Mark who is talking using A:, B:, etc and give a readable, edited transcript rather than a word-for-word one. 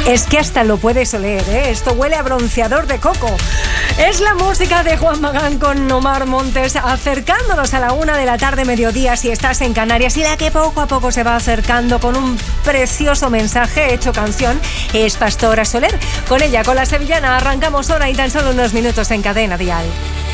A: Es que hasta lo puedes oler, ¿eh? Esto huele a bronceador de coco. Es la música de Juan Magán con Omar Montes, acercándonos a la 1 de la tarde, mediodía, si estás en Canarias, y la que poco a poco se va acercando con un precioso mensaje hecho canción es Pastora Soler. Con ella, con la sevillana, arrancamos hora y tan solo unos minutos en Cadena Dial.